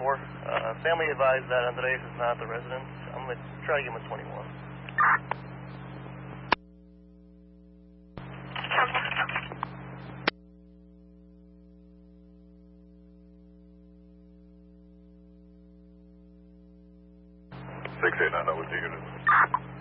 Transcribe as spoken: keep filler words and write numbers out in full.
four. Uh, family advised that Andres is not the resident. I'm going to try to give him a twenty-one. six eight nine, with the unit.